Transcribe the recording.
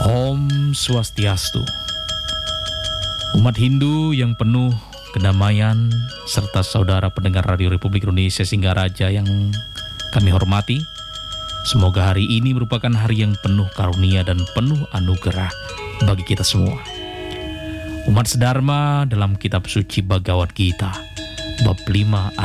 Om Swastiastu. Umat Hindu yang penuh kedamaian serta saudara pendengar Radio Republik Indonesia Singgaraja yang kami hormati, semoga hari ini merupakan hari yang penuh karunia dan penuh anugerah bagi kita semua. Umat sedharma dalam kitab suci Bhagavad Gita bab 5